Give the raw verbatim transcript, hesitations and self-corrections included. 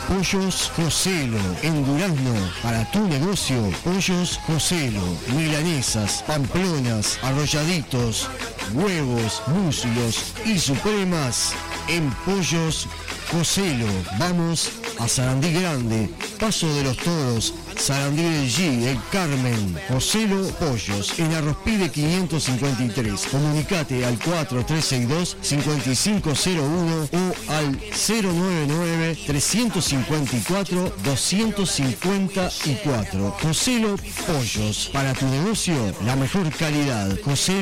Pollos Joselo, en Durazno, para tu negocio, Pollos Joselo, milanesas, pamplonas, arrolladitos, huevos, muslos y supremas en Pollos Joselo. Vamos a Sarandí Grande, Paso de los Toros, Sarandí del G, El Carmen, Joselo Pollos, en Arrospide quinientos cincuenta y tres. Comunicate al cuatro tres seis dos, cinco cinco cero uno o al cero nueve nueve, tres cinco cuatro, dos cinco cuatro. Joselo Pollos, para tu negocio, la mejor calidad. Joselo